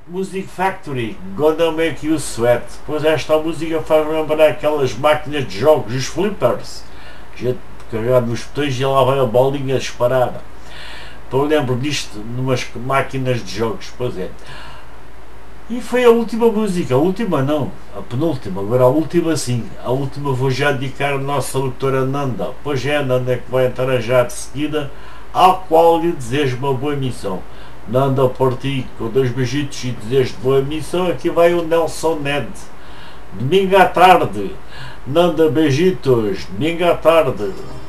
Music Factory, Gonna Make You Sweat. Pois esta música faz lembrar aquelas máquinas de jogos, os flippers. A gente carregar nos botões e lá vai a bolinha disparada. Então eu lembro disto numas máquinas de jogos, pois é. E foi a última música, a última não, a penúltima, agora a última sim. A última vou já dedicar a nossa doutora Nanda. Pois é, a Nanda que vai entrar já de seguida, à qual lhe desejo uma boa emissão. Nanda, por ti, com 2 beijitos e desejo de boa emissão. Aqui vai o Nelson Ned. Domingo à tarde. Nanda, beijitos. Domingo à tarde.